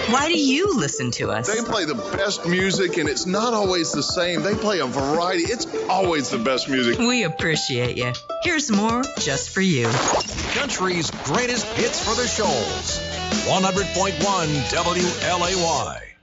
Why do you listen to us? They play the best music, and it's not always the same. They play a variety. It's always the best music. We appreciate you. Here's more just for you. Country's greatest hits for the shoals. 100.1 WLAY.